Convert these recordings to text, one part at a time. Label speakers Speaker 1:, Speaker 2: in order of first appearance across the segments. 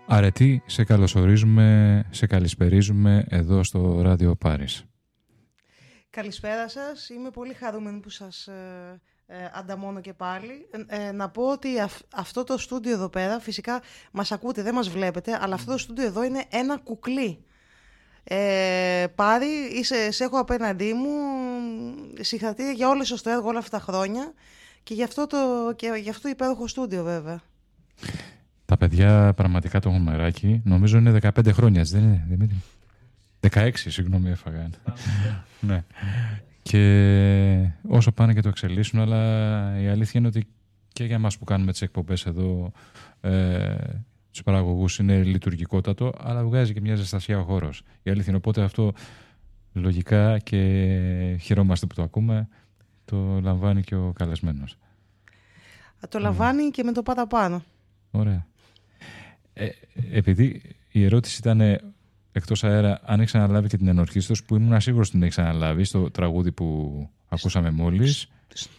Speaker 1: Αρετή, σε καλωσορίζουμε, σε καλησπερίζουμε εδώ στο Ράδιο Πάρις.
Speaker 2: Καλησπέρα σας. Είμαι πολύ χαρούμενη που σας ανταμώνω και πάλι. Να πω ότι αυτό το στούντιο εδώ πέρα, φυσικά μας ακούτε, δεν μας βλέπετε, αλλά αυτό το στούντιο εδώ είναι ένα κουκλί. Πάρη, σε έχω απέναντί μου, συγχαρητήρια για όλο σας το έργο όλα αυτά τα χρόνια και γι' αυτό το υπέροχο στούντιο βέβαια.
Speaker 1: Τα παιδιά πραγματικά το γουμεράκι, νομίζω είναι 15 χρόνια, έτσι δεν είναι, Δημήτρη? 16, συγγνώμη, έφαγα. Ναι. Και όσο πάνε και το εξελίσσουν, αλλά η αλήθεια είναι ότι και για μας που κάνουμε τις εκπομπές εδώ, τους παραγωγούς είναι λειτουργικότατο, αλλά βγάζει και μια ζεστασιά ο χώρος. Η αλήθεια είναι, οπότε αυτό λογικά και χαιρόμαστε που το ακούμε, το λαμβάνει και ο καλεσμένος.
Speaker 2: Το λαμβάνει και με το παραπάνω.
Speaker 1: Ωραία. Επειδή η ερώτηση ήταν εκτός αέρα, αν έχεις αναλάβει και την ενορχήστωση, που ήμουν σίγουρος ότι την έχεις αναλάβει στο τραγούδι που ακούσαμε μόλις.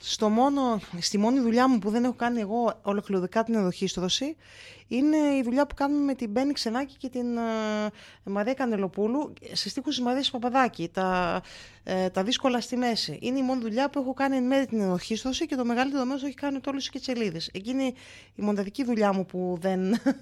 Speaker 2: Στη μόνη δουλειά μου που δεν έχω κάνει εγώ ολοκληρωτικά την ενορχήστωση είναι η δουλειά που κάνουμε με την Μπέννη Ξενάκη και την Μαρία Κανελοπούλου σε στίχους της Μαρίας Παπαδάκη, τα δύσκολα στη μέση. Είναι η μόνη δουλειά που έχω κάνει εν μέρει την ενορχήστωση και το μεγαλύτερο μέρος το έχει κάνει ο Τόλης και Τσελίδης. Εκείνη η μοναδική δουλειά μου που δεν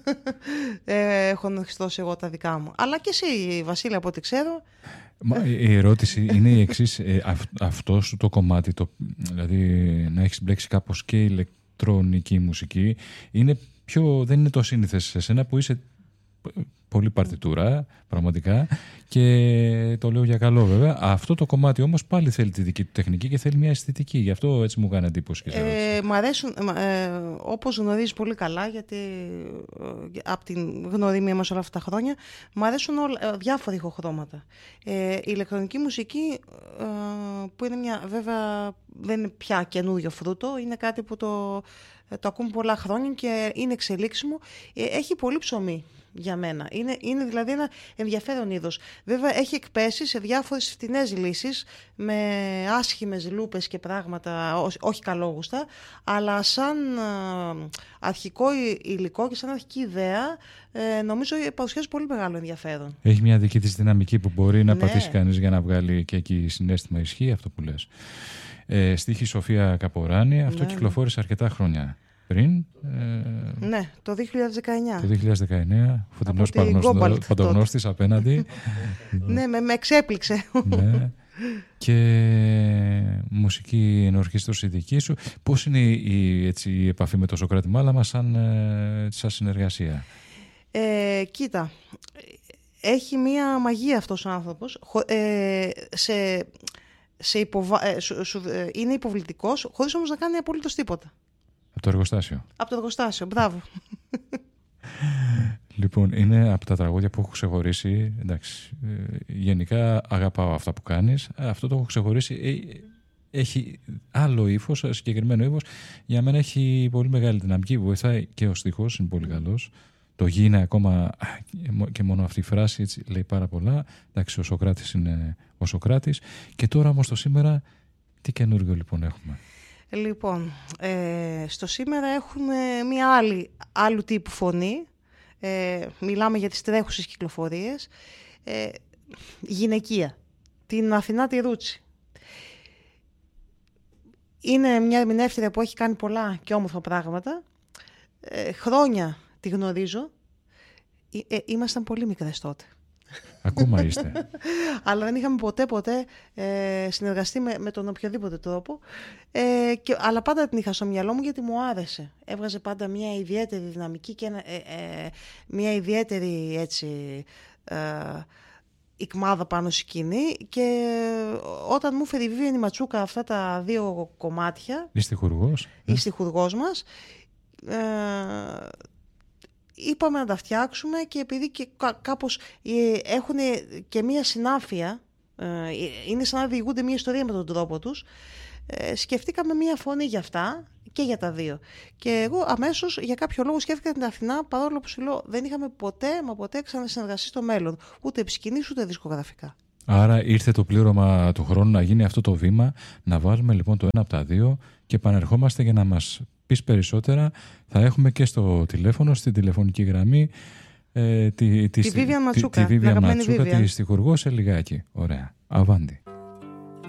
Speaker 2: έχω ενορχιστώσει εγώ τα δικά μου. Αλλά και εσύ, Βασίλη, από ό,τι ξέρω.
Speaker 1: Η ερώτηση είναι η εξής. Αυτό σου το κομμάτι, δηλαδή να έχεις μπλέξει κάπως και ηλεκτρονική μουσική, δεν είναι το σύνηθες σε σένα που είσαι πολύ παρτιτούρα, πραγματικά, και το λέω για καλό βέβαια. Αυτό το κομμάτι όμως πάλι θέλει τη δική του τεχνική και θέλει μια αισθητική. Γι' αυτό έτσι μου κάνει εντύπωση.
Speaker 2: Μ' αρέσουν, όπως γνωρίζεις πολύ καλά, γιατί από την γνωριμία μας όλα αυτά τα χρόνια, μ' αρέσουν διάφορα ηχοχρώματα. Η ηλεκτρονική μουσική, που είναι βέβαια δεν είναι πια καινούριο φρούτο, είναι κάτι που το ακούμε πολλά χρόνια και είναι εξελίξιμο, έχει πολύ ψωμί για μένα. Είναι δηλαδή ένα ενδιαφέρον είδος. Βέβαια έχει εκπέσει σε διάφορες φτηνές λύσεις με άσχημες λούπες και πράγματα όχι καλόγουστα, αλλά σαν αρχικό υλικό και σαν αρχική ιδέα νομίζω παρουσιάζει πολύ μεγάλο ενδιαφέρον.
Speaker 1: Έχει μια δική της δυναμική που μπορεί να πατήσει κανείς για να βγάλει και εκεί συναίσθημα. Ισχύει αυτό που λες. Στίχη Σοφία Καποράνη, αυτό κυκλοφόρησε αρκετά χρόνια πριν.
Speaker 2: Ναι, το 2019.
Speaker 1: Το 2019, φωτεινός παντογνώστης απέναντι.
Speaker 2: Ναι, με εξέπληξε. Ναι.
Speaker 1: Και μουσική ενορχήστωση δική σου. Πώς είναι η επαφή με το Σωκράτη Μάλαμα σαν συνεργασία?
Speaker 2: Κοίτα, έχει μία μαγεία αυτός ο άνθρωπος. Είναι υποβλητικός, χωρίς όμως να κάνει απολύτως τίποτα.
Speaker 1: Από το εργοστάσιο.
Speaker 2: Από το εργοστάσιο, μπράβο.
Speaker 1: Λοιπόν, είναι από τα τραγούδια που έχω ξεχωρίσει. Εντάξει, γενικά αγαπάω αυτά που κάνεις. Αυτό το έχω ξεχωρίσει. Έχει άλλο ύφος, συγκεκριμένο ύφος. Για μένα έχει πολύ μεγάλη δυναμική. Βοηθάει και ο στίχος, είναι πολύ καλός. Το γη είναι ακόμα, και μόνο αυτή η φράση έτσι, λέει πάρα πολλά. Εντάξει, ο Σωκράτης είναι ο Σωκράτης. Και τώρα όμως το σήμερα, τι καινούργιο λοιπόν έχουμε?
Speaker 2: Λοιπόν, στο σήμερα έχουμε μία άλλου τύπου φωνή. Μιλάμε για τις τρέχουσες κυκλοφορίες. Γυναικεία. Την Αθηνά τη Ρούτσι. Είναι μια ερμηνεύτρια που έχει κάνει πολλά και όμορφα πράγματα. Χρόνια τη γνωρίζω. Ήμασταν πολύ μικρές τότε.
Speaker 1: Ακόμα είστε.
Speaker 2: Αλλά δεν είχαμε ποτέ συνεργαστεί με τον οποιοδήποτε τρόπο. Αλλά πάντα την είχα στο μυαλό μου γιατί μου άρεσε. Έβγαζε πάντα μια ιδιαίτερη δυναμική και μια ιδιαίτερη έτσι, ικμάδα πάνω στη σκηνή. Και όταν μου έφερε η Βίβιαν Ματσούκα αυτά τα δύο κομμάτια,
Speaker 1: η
Speaker 2: στιχουργός μας, είπαμε να τα φτιάξουμε και επειδή και κάπως έχουν και μία συνάφεια, είναι σαν να διηγούνται μία ιστορία με τον τρόπο τους, σκεφτήκαμε μία φωνή για αυτά και για τα δύο. Και εγώ αμέσως για κάποιο λόγο σκέφτηκα την Αθηνά, παρόλο που σου λέω δεν είχαμε ποτέ ξανασυνεργαστεί στο μέλλον, ούτε επικοινής ούτε δισκογραφικά.
Speaker 1: Άρα ήρθε το πλήρωμα του χρόνου να γίνει αυτό το βήμα, να βάλουμε λοιπόν το ένα από τα δύο και επανερχόμαστε για να μας πεις περισσότερα. Θα έχουμε και στο τηλέφωνο, στην τηλεφωνική γραμμή,
Speaker 2: Τη Βίβιαν Ματσούκα,
Speaker 1: τη στιχουργό σε λιγάκι. Ωραία. Αβάντι.